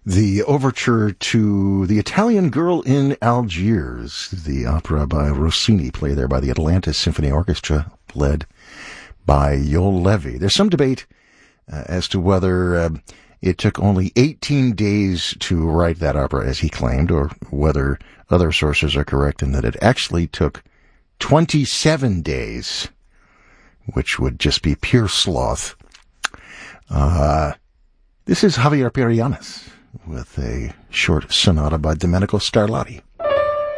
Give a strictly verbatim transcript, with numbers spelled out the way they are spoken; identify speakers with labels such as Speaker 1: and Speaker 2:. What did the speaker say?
Speaker 1: the overture to The Italian Girl in Algiers, the opera by Rossini, played there by the Atlantis Symphony Orchestra, led by Joel Levy. There's some debate uh, as to whether uh, it took only eighteen days to write that opera, as he claimed, or whether other sources are correct in that it actually took twenty-seven days, which would just be pure sloth. Uh, this is Javier Perianes with a short sonata by Domenico Scarlatti.